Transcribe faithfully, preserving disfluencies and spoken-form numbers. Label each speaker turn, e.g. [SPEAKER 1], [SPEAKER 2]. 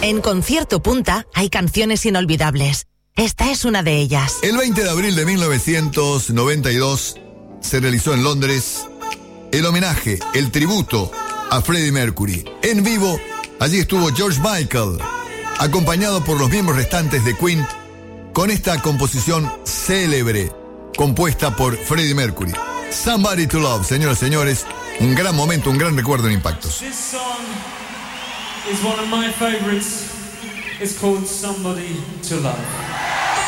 [SPEAKER 1] En Concierto Punta hay canciones inolvidables. Esta es una de ellas.
[SPEAKER 2] El veinte de abril de mil novecientos noventa y dos se realizó en Londres el homenaje, el tributo a Freddie Mercury. En vivo, allí estuvo George Michael, acompañado por los miembros restantes de Queen, con esta composición célebre, compuesta por Freddie Mercury. Somebody to Love, señoras y señores, un gran momento, un gran recuerdo en Impactos.
[SPEAKER 3] This song is one of my favorites. It's called Somebody to Love.